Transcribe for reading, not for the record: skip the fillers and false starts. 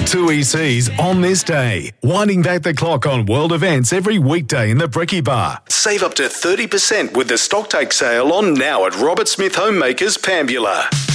Two ECs on this day. Winding back the clock on world events every weekday in the Bricky Bar. Save up to 30% with the stocktake sale on now at Robert Smith Homemakers Pambula.